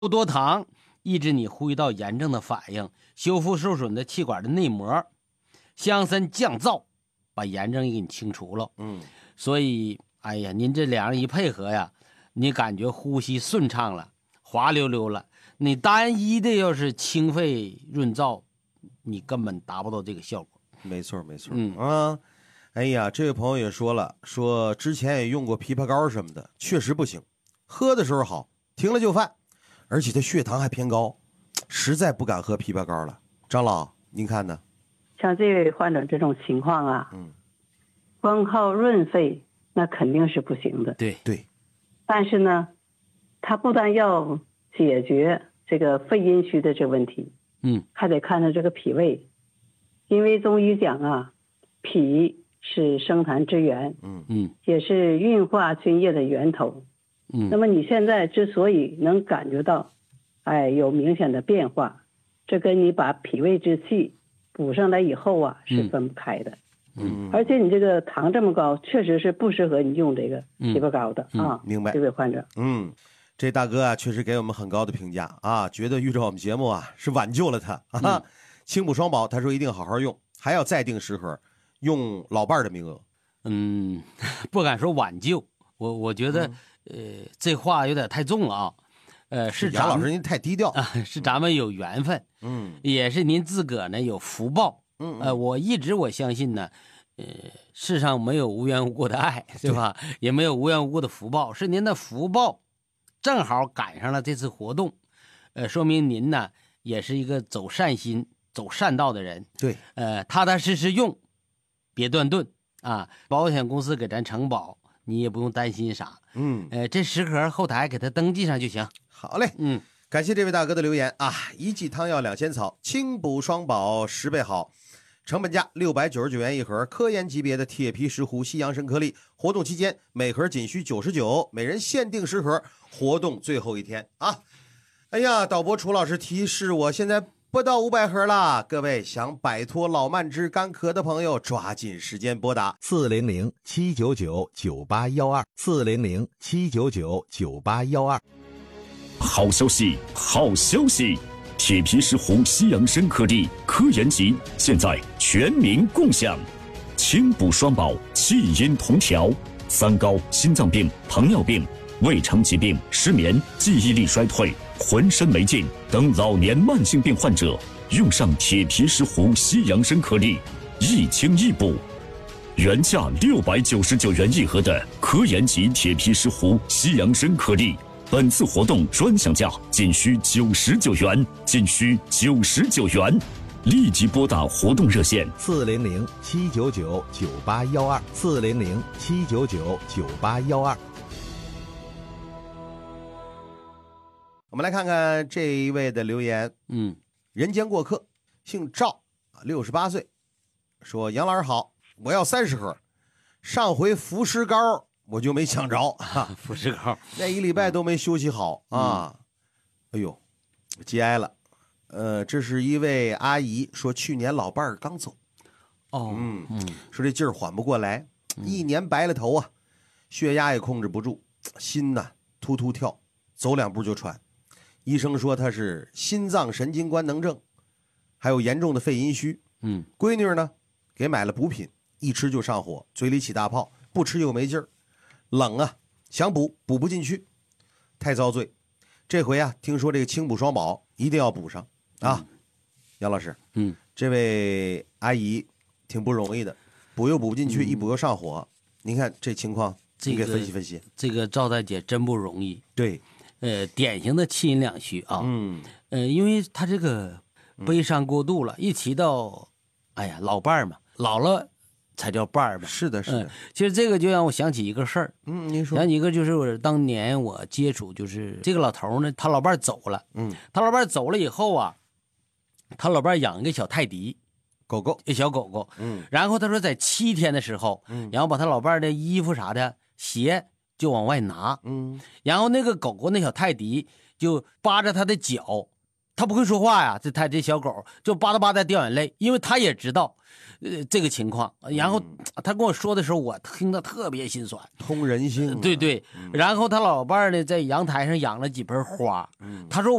不多糖，抑制你呼吸道炎症的反应，修复受损的气管的内膜。香参降燥，把炎症给你清除了。所以哎呀，您这两样一配合呀，你感觉呼吸顺畅了，滑溜溜了。你单一的要是清肺润燥，你根本达不到这个效果。 没错没错。哎呀，这位朋友也说了，说之前也用过枇杷膏什么的，确实不行。喝的时候好，停了就犯，而且他血糖还偏高，实在不敢喝枇杷膏了。张老，您看呢？ 像这位患者这种情况啊，光靠润肺那肯定是不行的。 对对。 但是呢，他不但要解决这个肺阴虚的这个问题，还得看他这个脾胃，因为中医讲啊，脾是生痰之源，也是运化津液的源头。那么你现在之所以能感觉到，有明显的变化，这跟你把脾胃之气补上来以后啊，是分不开的。而且你这个糖这么高，确实是不适合你用这个枇杷膏的啊。 明白。 这位患者， 这大哥啊，确实给我们很高的评价啊，觉得遇着我们节目啊是挽救了他啊。清补双宝，他说一定好好用，还要再订10盒，用老伴儿的名额。 不敢说挽救，我觉得这话有点太重了啊。是杨老师您太低调是咱们有缘分，也是您自个儿呢有福报。我相信呢，世上没有无缘无故的爱，对吧？也没有无缘无故的福报，是您的福报正好赶上了这次活动，说明您呢也是一个走善心、走善道的人。 对， 踏踏实实用，别断顿啊！保险公司给咱承保，你也不用担心啥。这10盒后台给他登记上就行。 好嘞，感谢这位大哥的留言啊！一剂汤药2仙草，清补双宝10倍好。成本价699元一盒，科研级别的铁皮石斛西洋参颗粒，活动期间每盒仅需99，每人限定10盒，活动最后一天啊！哎呀，导播楚老师提示我，现在不到500盒了，各位想摆脱老慢支干咳的朋友，抓紧时间拨打 400-799-9812，400-799-9812。好消息，好消息！铁皮石斛西洋参颗粒科研级现在全民共享，清补双宝，气阴同调，3高心脏病、糖尿病、胃肠疾病、失眠、记忆力衰退、浑身没劲等老年慢性病患者用上铁皮石斛西洋参颗粒，易清易补。原价699元一盒的科研级铁皮石斛西洋参颗粒，本次活动专享价仅需99元，仅需99元，立即拨打活动热线 400-799-9812，400-799-9812。我们来看看这一位的留言。人间过客，姓赵，68岁，说杨老师好，我要30盒。上回服尸膏我就没抢着服尸膏那1礼拜都没休息好啊。哎呦，节哀了。这是一位阿姨说，去年老伴儿刚走。说这劲儿缓不过来，1年白了头啊，血压也控制不住，心呐突突跳，走2步就喘。医生说他是心脏神经官能症，还有严重的肺阴虚。闺女呢给买了补品，一吃就上火，嘴里起大泡，不吃又没劲儿，冷啊，想补不进去，太遭罪。这回啊，听说这个清补双宝一定要补上啊。杨老师，这位阿姨挺不容易的，补又补不进去，一补又上火，您看这情况，你给分析分析。 这个赵大姐真不容易。 对， 典型的气阴两虚啊。因为她这个悲伤过度了，一提到，哎呀，老伴儿嘛，老了才叫伴儿嘛。 是的，是的。 其实这个就让我想起一个事儿。 您说。 想起一个就是我当年我接触，就是这个老头呢，他老伴儿走了。他老伴儿走了以后啊，他老伴儿养一个小泰迪。 狗狗， 一小狗狗。然后他说在7天的时候，然后把他老伴儿的衣服啥的鞋就往外拿。然后那个狗狗那小泰迪就扒着他的脚， 他不会说话呀，他这小狗就吧嗒吧嗒掉眼泪，因为他也知道这个情况。然后他跟我说的时候，我听得特别心酸， 通人性。 对对。然后他老伴儿呢，在阳台上养了几盆花，他说